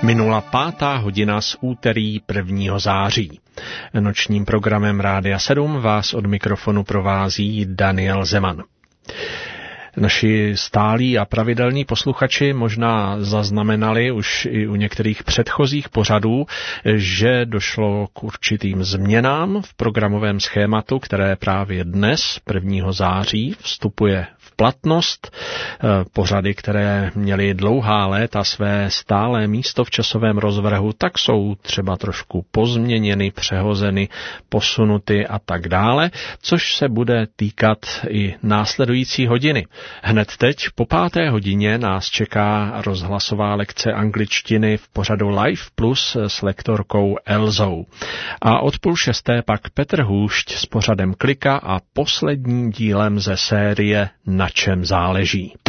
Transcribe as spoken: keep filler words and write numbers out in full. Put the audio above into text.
Minula pátá hodina z úterý prvního září. Nočním programem Rádia sedm vás od mikrofonu provází Daniel Zeman. Naši stálí a pravidelní posluchači možná zaznamenali už i u některých předchozích pořadů, že došlo k určitým změnám v programovém schématu, které právě dnes, prvního září, vstupuje v platnost. Pořady, které měly dlouhá léta své stálé místo v časovém rozvrhu, tak jsou třeba trošku pozměněny, přehozeny, posunuty a tak dále, což se bude týkat i následující hodiny. Hned teď po páté hodině nás čeká rozhlasová lekce angličtiny v pořadu Live Plus s lektorkou Elzou. A od půl šesté pak Petr Hůšť s pořadem Klika a posledním dílem ze série Na čem záleží.